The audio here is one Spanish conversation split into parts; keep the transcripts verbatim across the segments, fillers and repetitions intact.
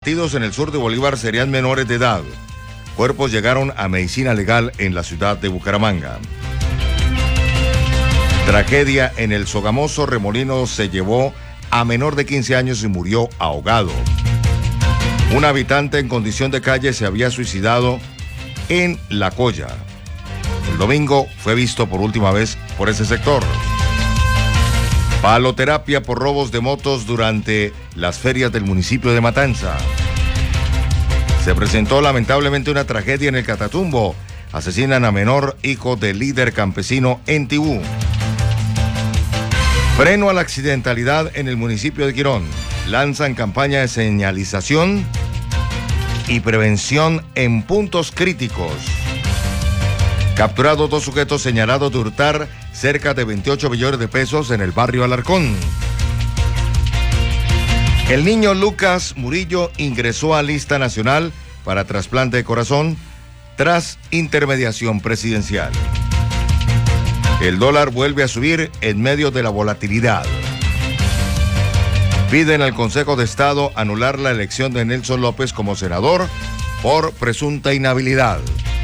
cometidos en el sur de Bolívar serían menores de edad. Cuerpos llegaron a medicina legal en la ciudad de Bucaramanga. Tragedia en el Sogamoso. Remolino se llevó a menor de quince años y murió ahogado. Un habitante en condición de calle se había suicidado en La Colla. El domingo fue visto por última vez por ese sector. Paloterapia por robos de motos durante las ferias del municipio de Matanza. Se presentó lamentablemente una tragedia en el Catatumbo. Asesinan a menor hijo del líder campesino en Tibú. Freno a la accidentalidad en el municipio de Quirón. Lanzan campaña de señalización y prevención en puntos críticos. Capturados dos sujetos señalados de hurtar cerca de veintiocho millones de pesos en el barrio Alarcón. El niño Lucas Murillo ingresó a lista nacional para trasplante de corazón tras intermediación presidencial. El dólar vuelve a subir en medio de la volatilidad. Piden al Consejo de Estado anular la elección de Nelson López como senador por presunta inhabilidad.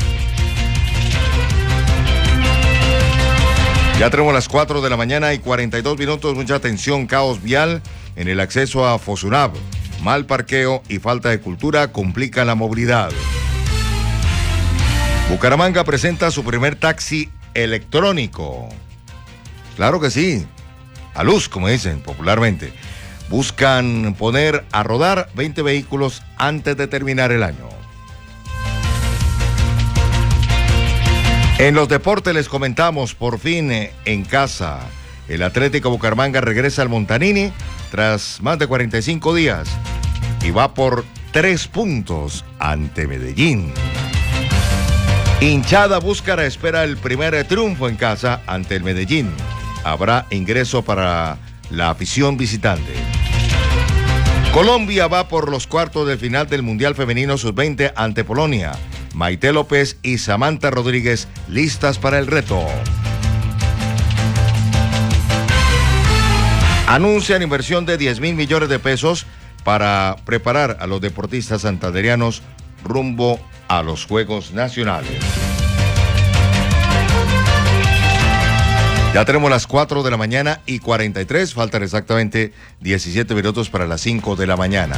Ya tenemos las cuatro de la mañana y cuarenta y dos minutos. Mucha atención, caos vial en el acceso a Fosunab. Mal parqueo y falta de cultura complican la movilidad. Bucaramanga presenta su primer taxi electrónico. Claro que sí, a luz, como dicen popularmente. Buscan poner a rodar veinte vehículos antes de terminar el año. En los deportes les comentamos, por fin eh, en casa, el Atlético Bucaramanga regresa al Montanini tras más de cuarenta y cinco días y va por tres puntos ante Medellín. Hinchada búscara espera el primer triunfo en casa ante el Medellín. Habrá ingreso para la afición visitante. Colombia va por los cuartos de final del Mundial Femenino sub veinte ante Polonia. Maite López y Samantha Rodríguez listas para el reto. Anuncian inversión de diez mil millones de pesos para preparar a los deportistas santanderianos rumbo a los Juegos Nacionales. Ya tenemos las cuatro de la mañana y cuarenta y tres, faltan exactamente diecisiete minutos para las cinco de la mañana.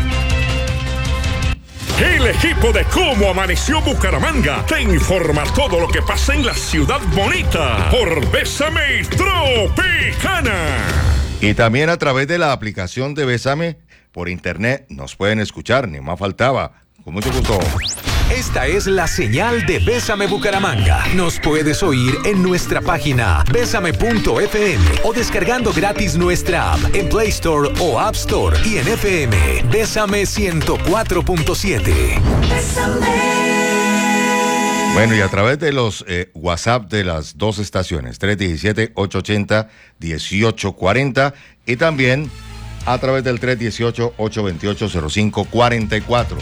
El equipo de Cómo Amaneció Bucaramanga te informa todo lo que pasa en la ciudad bonita por Bésame Tropicana. Y también a través de la aplicación de Bésame por internet nos pueden escuchar, ni más faltaba. Con mucho gusto. Esta es la señal de Bésame Bucaramanga. Nos puedes oír en nuestra página bésame punto efe eme o descargando gratis nuestra app en Play Store o App Store y en F M. Bésame ciento cuatro punto siete. Bueno, y a través de los eh, WhatsApp de las dos estaciones, tres uno siete, ocho ocho cero, uno ocho cuatro cero y también a través del tres uno ocho, ocho dos ocho, cero cinco cuatro cuatro.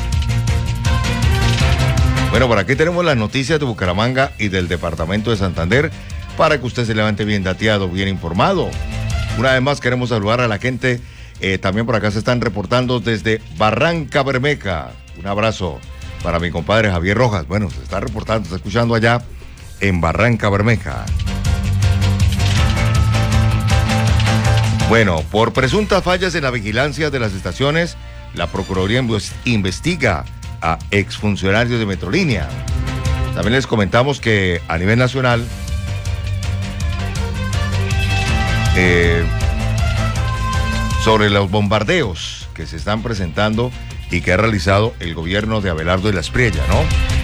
Bueno, por aquí tenemos las noticias de Bucaramanga y del departamento de Santander para que usted se levante bien dateado, bien informado. Una vez más queremos saludar a la gente, eh, también por acá se están reportando desde Barranca Bermeja. Un abrazo para mi compadre Javier Rojas. Bueno, se está reportando, se está escuchando allá en Barranca Bermeja. Bueno, por presuntas fallas en la vigilancia de las estaciones, la Procuraduría investiga a exfuncionarios de Metrolínea. También les comentamos que a nivel nacional eh, sobre los bombardeos que se están presentando y que ha realizado el gobierno de Abelardo de la Espriella, ¿no?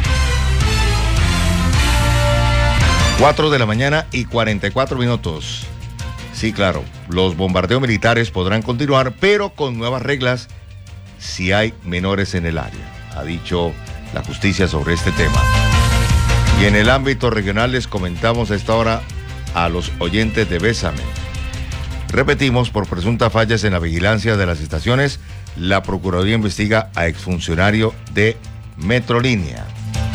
cuatro de la mañana y cuarenta y cuatro minutos. Sí, claro, los bombardeos militares podrán continuar, pero con nuevas reglas si hay menores en el área, ha dicho la justicia sobre este tema. Y en el ámbito regional les comentamos a esta hora a los oyentes de Bésame. Repetimos, por presuntas fallas en la vigilancia de las estaciones, la Procuraduría investiga a exfuncionario de Metrolínea.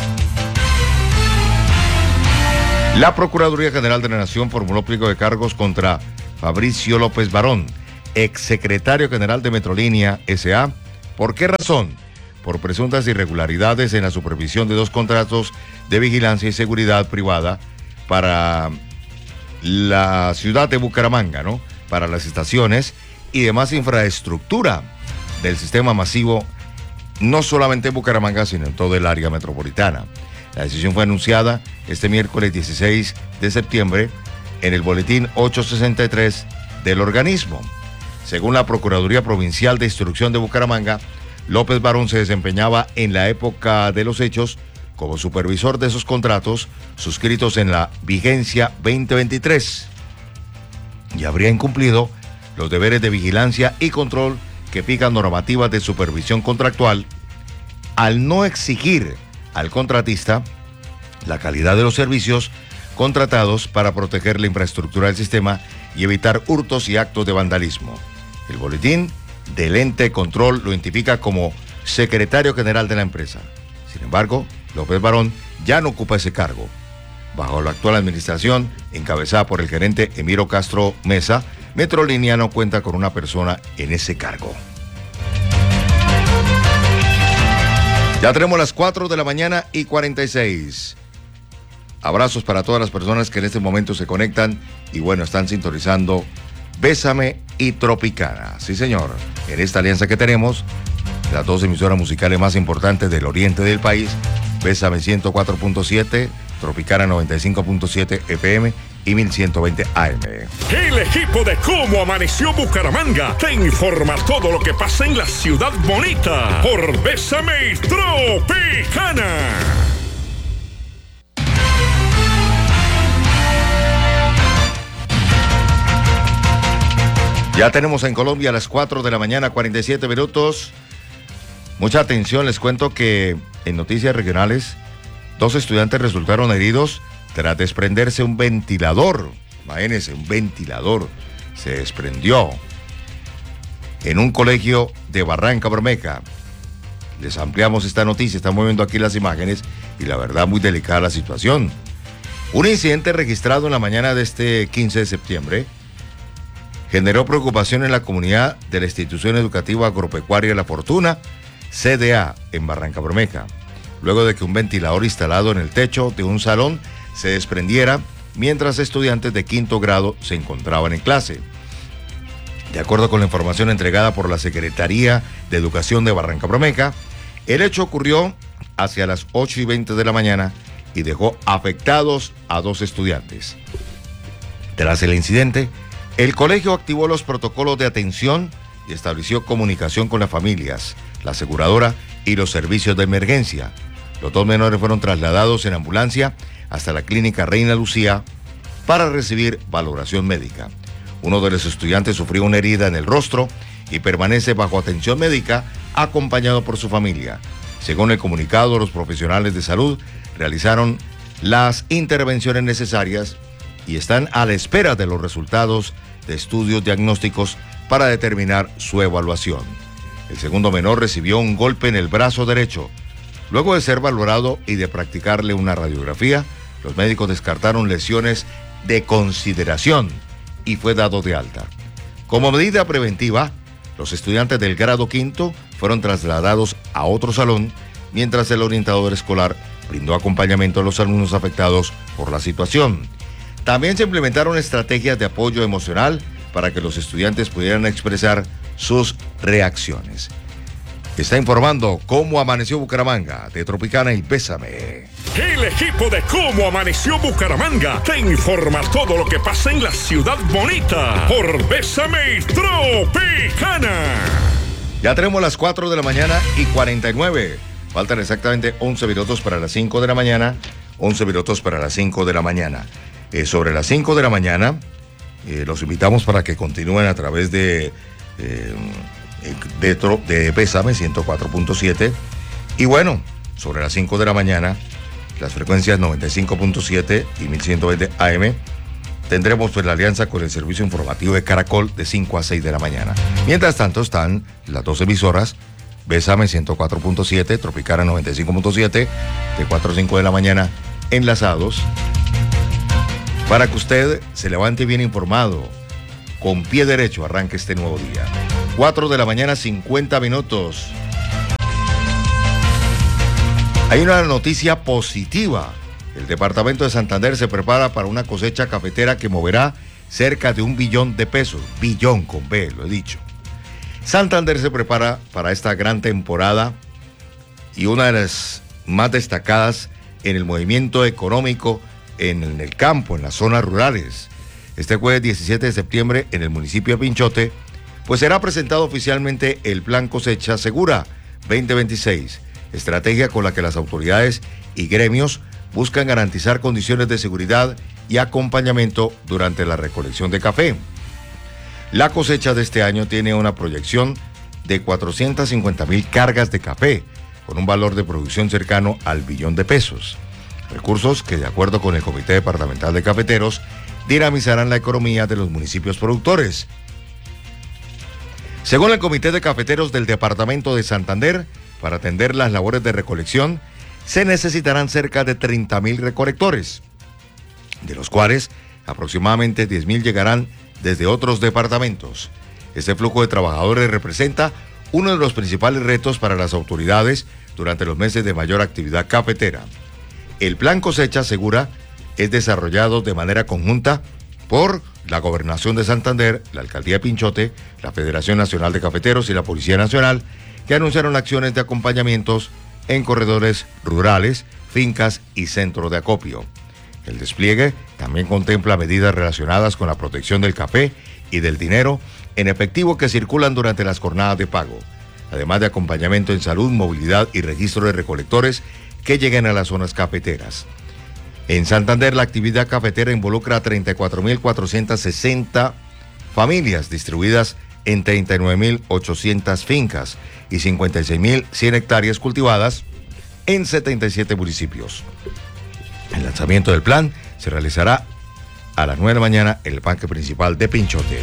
La Procuraduría General de la Nación formuló pliego de cargos contra Fabricio López Barón, exsecretario general de Metrolínea S A, ¿Por qué razón? Por presuntas irregularidades en la supervisión de dos contratos de vigilancia y seguridad privada para la ciudad de Bucaramanga, ¿no? Para las estaciones y demás infraestructura del sistema masivo, no solamente en Bucaramanga, sino en todo el área metropolitana. La decisión fue anunciada este miércoles dieciséis de septiembre en el boletín ochocientos sesenta y tres del organismo. Según la Procuraduría Provincial de Instrucción de Bucaramanga, López Barón se desempeñaba en la época de los hechos como supervisor de esos contratos suscritos en la vigencia veinte veintitrés y habría incumplido los deberes de vigilancia y control que fijan normativas de supervisión contractual al no exigir al contratista la calidad de los servicios contratados para proteger la infraestructura del sistema y evitar hurtos y actos de vandalismo. El boletín del ente control lo identifica como secretario general de la empresa. Sin embargo, López Barón ya no ocupa ese cargo. Bajo la actual administración, encabezada por el gerente Emiro Castro Mesa, Metrolínea no cuenta con una persona en ese cargo. Ya tenemos las cuatro de la mañana y cuarenta y seis. Abrazos para todas las personas que en este momento se conectan y bueno, están sintonizando Bésame y Tropicana. Sí, señor. En esta alianza que tenemos, las dos emisoras musicales más importantes del oriente del país, Bésame ciento cuatro punto siete, Tropicana noventa y cinco punto siete F M y mil ciento veinte A M. El equipo de Cómo Amaneció Bucaramanga te informa todo lo que pasa en la ciudad bonita por Bésame y Tropicana. Ya tenemos en Colombia a las cuatro de la mañana, cuarenta y siete minutos. Mucha atención, les cuento que en noticias regionales, dos estudiantes resultaron heridos tras desprenderse un ventilador. Imagínense, un ventilador se desprendió en un colegio de Barranca Bermeja. Les ampliamos esta noticia, estamos viendo aquí las imágenes y la verdad muy delicada la situación. Un incidente registrado en la mañana de este quince de septiembre generó preocupación en la comunidad de la institución educativa agropecuaria La Fortuna, C D A, en Barranca Bermeja, luego de que un ventilador instalado en el techo de un salón se desprendiera mientras estudiantes de quinto grado se encontraban en clase. De acuerdo con la información entregada por la Secretaría de Educación de Barranca Bermeja, el hecho ocurrió hacia las ocho y veinte de la mañana y dejó afectados a dos estudiantes. Tras el incidente, el colegio activó los protocolos de atención y estableció comunicación con las familias, la aseguradora y los servicios de emergencia. Los dos menores fueron trasladados en ambulancia hasta la clínica Reina Lucía para recibir valoración médica. Uno de los estudiantes sufrió una herida en el rostro y permanece bajo atención médica acompañado por su familia. Según el comunicado, los profesionales de salud realizaron las intervenciones necesarias y están a la espera de los resultados de estudios diagnósticos para determinar su evaluación. El segundo menor recibió un golpe en el brazo derecho. Luego de ser valorado y de practicarle una radiografía, los médicos descartaron lesiones de consideración y fue dado de alta. Como medida preventiva, los estudiantes del grado quinto fueron trasladados a otro salón, mientras el orientador escolar brindó acompañamiento a los alumnos afectados por la situación. También se implementaron estrategias de apoyo emocional para que los estudiantes pudieran expresar sus reacciones. Está informando Cómo Amaneció Bucaramanga de Tropicana y Bésame. El equipo de Cómo Amaneció Bucaramanga te informa todo lo que pasa en la ciudad bonita por Bésame y Tropicana. Ya tenemos las cuatro de la mañana y cuarenta y nueve. Faltan exactamente once minutos para las cinco de la mañana. once minutos para las cinco de la mañana. Eh, sobre las cinco de la mañana, eh, los invitamos para que continúen a través de, eh, de, de, de Bésame ciento cuatro punto siete. Y bueno, sobre las cinco de la mañana, las frecuencias noventa y cinco punto siete y mil ciento veinte A M, tendremos pues la alianza con el servicio informativo de Caracol de cinco a seis de la mañana. Mientras tanto están las dos emisoras, Bésame ciento cuatro punto siete, Tropicana noventa y cinco punto siete, de cuatro a cinco de la mañana, enlazados, para que usted se levante bien informado, con pie derecho arranque este nuevo día. cuatro de la mañana, cincuenta minutos. Hay una noticia positiva. El departamento de Santander se prepara para una cosecha cafetera que moverá cerca de un billón de pesos. Billón con B, lo he dicho. Santander se prepara para esta gran temporada y una de las más destacadas en el movimiento económico en el campo, en las zonas rurales. Este jueves diecisiete de septiembre en el municipio de Pinchote, pues será presentado oficialmente el Plan Cosecha Segura veinte veintiséis, estrategia con la que las autoridades y gremios buscan garantizar condiciones de seguridad y acompañamiento durante la recolección de café. La cosecha de este año tiene una proyección de cuatrocientas cincuenta mil cargas de café, con un valor de producción cercano al billón de pesos. Recursos que, de acuerdo con el Comité Departamental de Cafeteros, dinamizarán la economía de los municipios productores. Según el Comité de Cafeteros del Departamento de Santander, para atender las labores de recolección, se necesitarán cerca de treinta mil recolectores, de los cuales aproximadamente diez mil llegarán desde otros departamentos. Este flujo de trabajadores representa uno de los principales retos para las autoridades durante los meses de mayor actividad cafetera. El Plan Cosecha Segura es desarrollado de manera conjunta por la Gobernación de Santander, la Alcaldía de Pinchote, la Federación Nacional de Cafeteros y la Policía Nacional, que anunciaron acciones de acompañamientos en corredores rurales, fincas y centros de acopio. El despliegue también contempla medidas relacionadas con la protección del café y del dinero en efectivo que circulan durante las jornadas de pago, además de acompañamiento en salud, movilidad y registro de recolectores que lleguen a las zonas cafeteras. En Santander, la actividad cafetera involucra a treinta y cuatro mil cuatrocientas sesenta familias distribuidas en treinta y nueve mil ochocientas fincas y cincuenta y seis mil cien hectáreas cultivadas en setenta y siete municipios. El lanzamiento del plan se realizará a las nueve de la mañana en el parque principal de Pinchote.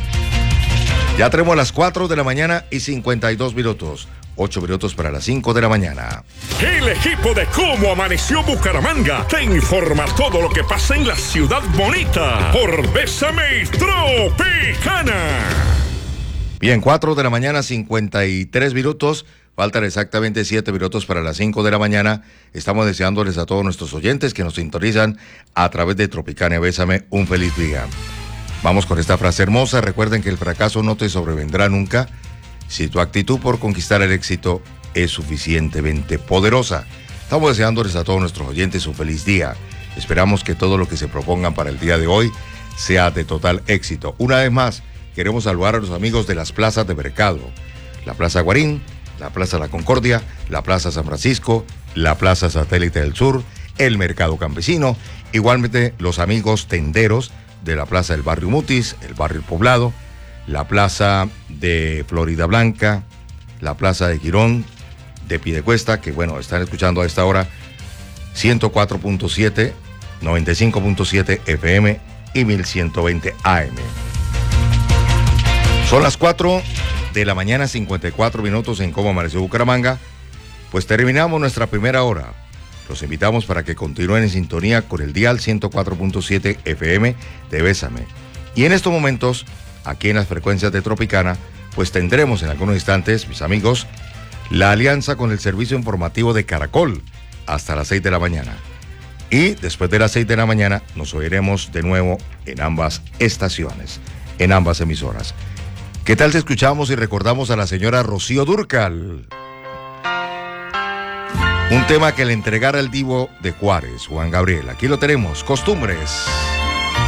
Ya tenemos las cuatro de la mañana y cincuenta y dos minutos. ocho minutos para las cinco de la mañana. El equipo de Cómo Amaneció Bucaramanga te informa todo lo que pasa en la ciudad bonita por Bésame Tropicana. Bien, cuatro de la mañana, cincuenta y tres minutos. Faltan exactamente siete minutos para las cinco de la mañana. Estamos deseándoles a todos nuestros oyentes que nos sintonizan a través de Tropicana Bésame un feliz día. Vamos con esta frase hermosa. Recuerden que el fracaso no te sobrevendrá nunca si tu actitud por conquistar el éxito es suficientemente poderosa. Estamos deseándoles a todos nuestros oyentes un feliz día. Esperamos que todo lo que se propongan para el día de hoy sea de total éxito. Una vez más, queremos saludar a los amigos de las plazas de mercado. La Plaza Guarín, la Plaza La Concordia, la Plaza San Francisco, la Plaza Satélite del Sur, el Mercado Campesino, igualmente los amigos tenderos de la Plaza del Barrio Mutis, el Barrio Poblado, la Plaza de Florida Blanca, la Plaza de Girón, de Piedecuesta, que bueno, están escuchando a esta hora ciento cuatro punto siete, noventa y cinco punto siete F M y mil ciento veinte A M. Son las cuatro de la mañana, cincuenta y cuatro minutos en Cómo Amaneció Bucaramanga. Pues terminamos nuestra primera hora. Los invitamos para que continúen en sintonía con el dial ciento cuatro punto siete F M de Bésame. Y en estos momentos, aquí en las frecuencias de Tropicana, pues tendremos en algunos instantes, mis amigos, la alianza con el servicio informativo de Caracol hasta las seis de la mañana. Y después de las seis de la mañana nos oiremos de nuevo en ambas estaciones, en ambas emisoras. ¿Qué tal si escuchamos y recordamos a la señora Rocío Dúrcal? Un tema que le entregara el divo de Juárez, Juan Gabriel. Aquí lo tenemos, Costumbres.